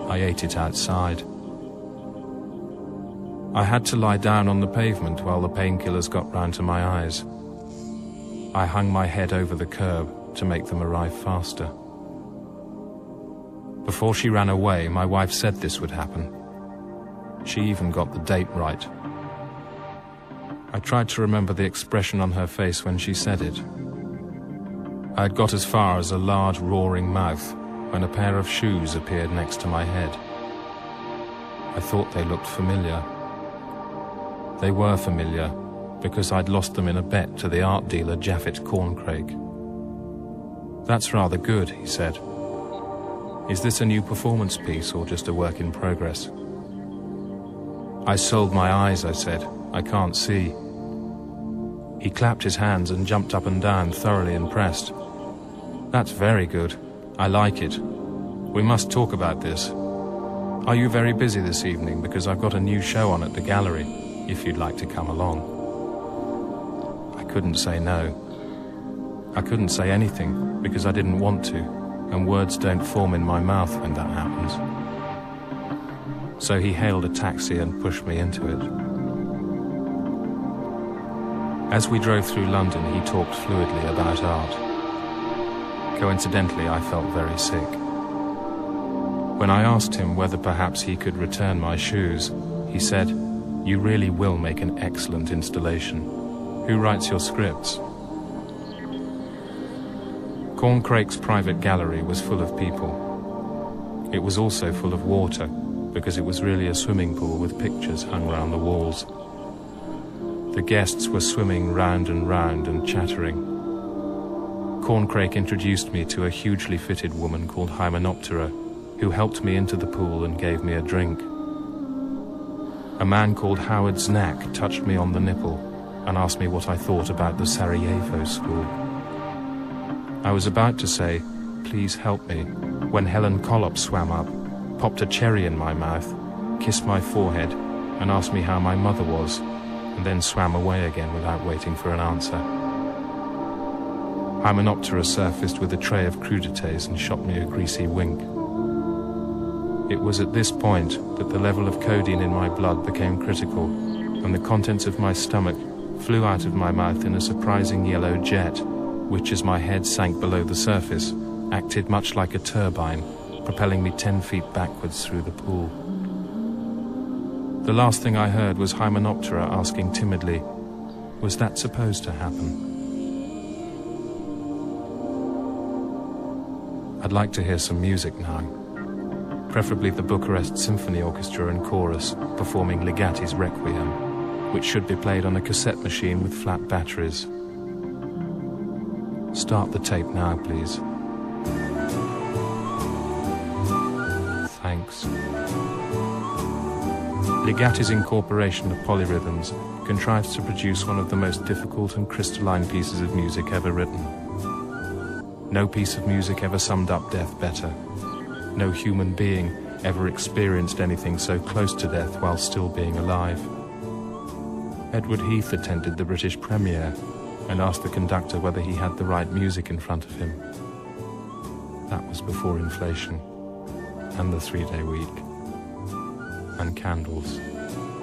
I ate it outside. I had to lie down on the pavement while the painkillers got round to my eyes. I hung my head over the curb to make them arrive faster. Before she ran away, my wife said this would happen. She even got the date right. I tried to remember the expression on her face when she said it. I had got as far as a large roaring mouth when a pair of shoes appeared next to my head. I thought they looked familiar. They were familiar because I'd lost them in a bet to the art dealer Japhet Corncrake. "That's rather good," he said. "Is this a new performance piece or just a work in progress?" "I sold my eyes," I said. "I can't see." He clapped his hands and jumped up and down, thoroughly impressed. "That's very good. I like it. We must talk about this. Are you very busy this evening? Because I've got a new show on at the gallery, if you'd like to come along." I couldn't say no. I couldn't say anything because I didn't want to, and words don't form in my mouth when that happens. So he hailed a taxi and pushed me into it. As we drove through London, he talked fluidly about art. Coincidentally, I felt very sick. When I asked him whether perhaps he could return my shoes, he said, "You really will make an excellent installation. Who writes your scripts?" Corncrake's private gallery was full of people. It was also full of water, because it was really a swimming pool with pictures hung round the walls. The guests were swimming round and chattering. Corncrake introduced me to a hugely fitted woman called Hymenoptera, who helped me into the pool and gave me a drink. A man called Howard Znack touched me on the nipple and asked me what I thought about the Sarajevo school. I was about to say, "Please help me," when Helen Collop swam up, popped a cherry in my mouth, kissed my forehead, and asked me how my mother was, and then swam away again without waiting for an answer. Hymenoptera surfaced with a tray of crudités and shot me a greasy wink. It was at this point that the level of codeine in my blood became critical, and the contents of my stomach flew out of my mouth in a surprising yellow jet, which, as my head sank below the surface, acted much like a turbine, propelling me 10 feet backwards through the pool. The last thing I heard was Hymenoptera asking timidly, "Was that supposed to happen?" I'd like to hear some music now, preferably the Bucharest Symphony Orchestra and Chorus performing Ligatti's Requiem, which should be played on a cassette machine with flat batteries. Start the tape now, please. Thanks. Ligatti's incorporation of polyrhythms contrives to produce one of the most difficult and crystalline pieces of music ever written. No piece of music ever summed up death better. No human being ever experienced anything so close to death while still being alive. Edward Heath attended the British premiere and asked the conductor whether he had the right music in front of him. That was before inflation, and the 3-day week, and candles.